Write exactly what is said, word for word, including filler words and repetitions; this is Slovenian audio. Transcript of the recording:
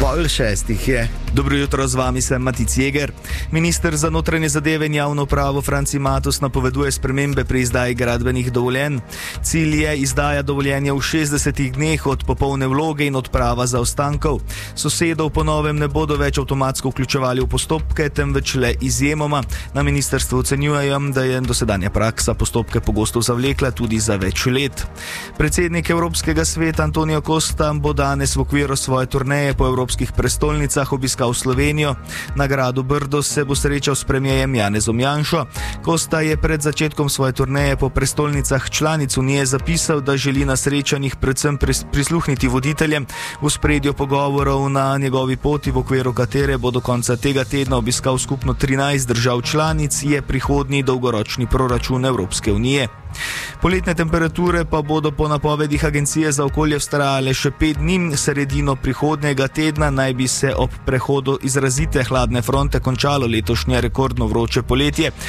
Pol šestih je. Dobro jutro, z vami sem Matic Jeger. Minister za notranje zadeve in javno upravo Franci Matus napoveduje spremembe pri izdaji gradbenih dovoljenj. Cilj je izdaja dovoljenja v šestdesetih dneh od popolne vloge in odprava zaostankov. Sosedov po novem ne bodo več avtomatsko vključevali v postopke, temveč le izjemoma. Na ministrstvu ocenjujejo, da je dosedanja praksa postopke pogosto zavlekla tudi za več let. Predsednik Evropskega sveta Antonio Costa bo danes v okviru svoje turneje po evropskih prestolnicah obiskal Slovenijo. Na gradu Brdo se bo srečal s premierjem Janezom Janšo. Costa je pred začetkom svoje turneje po prestolnicah članic Unije zapisal, da želi na srečanjih predvsem prisluhniti voditeljem v ospredju pogovorov na njegovi poti, v okviru katere bo do konca tega tedna obiskal skupno trinajst držav članic, je prihodnji dolgoročni proračun Evropske unije. Poletne temperature pa bodo po napovedih Agencije za okolje vztrajale še pet dni, sredino prihodnjega tedna naj bi se ob prehodu izrazite hladne fronte končalo letošnje rekordno vroče poletje.